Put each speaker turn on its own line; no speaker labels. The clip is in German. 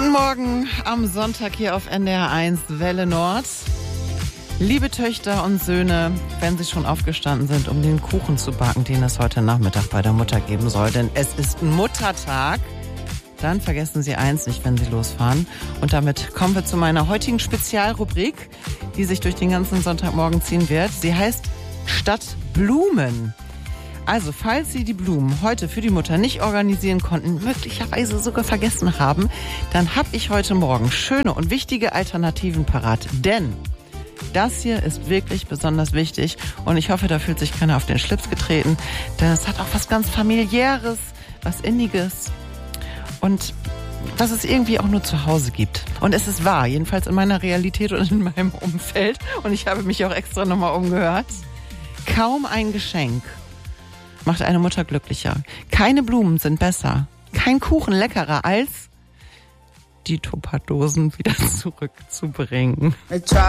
Guten Morgen am Sonntag hier auf NDR 1 Welle Nord. Liebe Töchter und Söhne, wenn Sie schon aufgestanden sind, um den Kuchen zu backen, den es heute Nachmittag bei der Mutter geben soll, denn es ist Muttertag, dann vergessen Sie eins nicht, wenn Sie losfahren. Und damit kommen wir zu meiner heutigen Spezialrubrik, die sich durch den ganzen Sonntagmorgen ziehen wird. Sie heißt Stadt Blumen. Also, falls Sie die Blumen heute für die Mutter nicht organisieren konnten, möglicherweise sogar vergessen haben, dann habe ich heute Morgen schöne und wichtige Alternativen parat. Denn das hier ist wirklich besonders wichtig und ich hoffe, da fühlt sich keiner auf den Schlips getreten. Das hat auch was ganz Familiäres, was Inniges und was es irgendwie auch nur zu Hause gibt. Und es ist wahr, jedenfalls in meiner Realität und in meinem Umfeld. Und ich habe mich auch extra nochmal umgehört. Kaum ein Geschenk macht eine Mutter glücklicher. Keine Blumen sind besser. Kein Kuchen leckerer als die Tupperdosen wieder zurückzubringen.